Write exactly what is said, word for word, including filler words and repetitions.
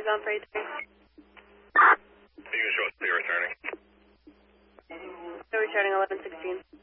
Gone for eighty-three. You can show us the returning. So returning eleven sixteen.